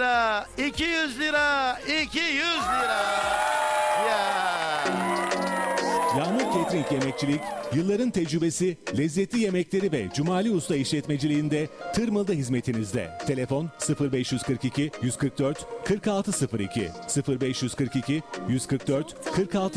lira, 200 lira, 200 lira. Ya. Yağmur Catering Yemekçilik, yılların tecrübesi, lezzetli yemekleri ve Cumali Usta işletmeciliğinde Tırmıl'da hizmetinizde. Telefon 0542 144 4602 0542 144 46